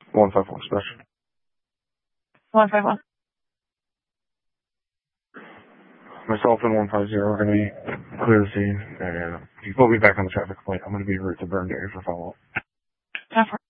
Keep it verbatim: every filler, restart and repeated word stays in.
one five one special. one five one. Myself and one five zero are going to be clear the scene, and if you put me back on the traffic complaint, I'm going to be en route to Burn Area for follow-up. ten four.